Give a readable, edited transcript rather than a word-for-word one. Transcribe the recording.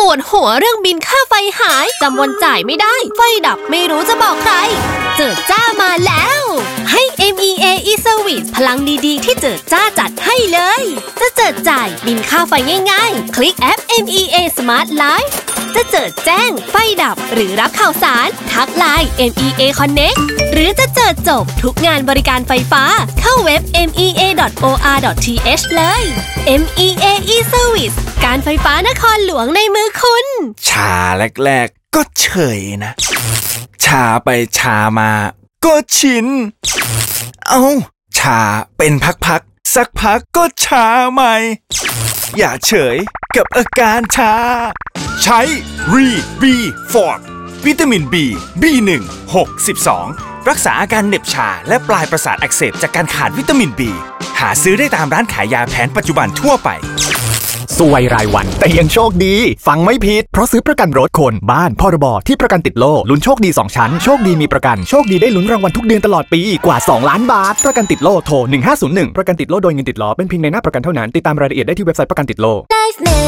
วดหัวเรื่องบินค่าไฟหายจำวันจ่ายไม่ได้ไฟดับไม่รู้จะบอกใครเจิดจ้ามาแล้วให้ MEA e-Service พลังดีๆที่เจิดจ้าจัดให้เลยจะเจิดจ่ายบินค่าไฟง่ายๆคลิกแอป MEA Smart Life จะเจิดแจ้งไฟดับหรือรับข่าวสารทักไลน์ MEA Connect หรือจะเจิดจบทุกงานบริการไฟฟ้าเข้าเว็บ mea.or.th เลย MEA e-Service การไฟฟ้านครหลวงในมือคุณชาแรกๆก็เฉยนะชาไปชามาก็ชินชาเป็นพักๆสักพักก็ชาใหม่อย่าเฉยกับอาการชาใช้รีบีฟอร์ดวิตามิน B1 6 12รักษาอาการเหน็บชาและปลายประสาทอักเสบจากการขาดวิตามิน B หาซื้อได้ตามร้านขายยาแผนปัจจุบันทั่วไปซวยรายวันแต่ยังโชคดีฟังไม่ผิดเพราะซื้อประกันรถคนบ้านพรบที่ประกันติดโล่ลุ้นโชคดี2ชั้นโชคดีมีประกันโชคดีได้ลุ้นรางวัลทุกเดือนตลอดปีกว่า2ล้านบาทประกันติดโล่โทร1501ประกันติดโล่โดยเงินติดล้อเป็นเพียงในหน้าประกันเท่านั้นติดตามรายละเอียดได้ที่เว็บไซต์ประกันติดโล่